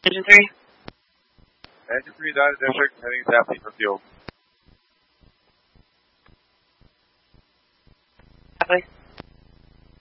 Engine 3. Engine 3 is out of district, heading southeast for fuel.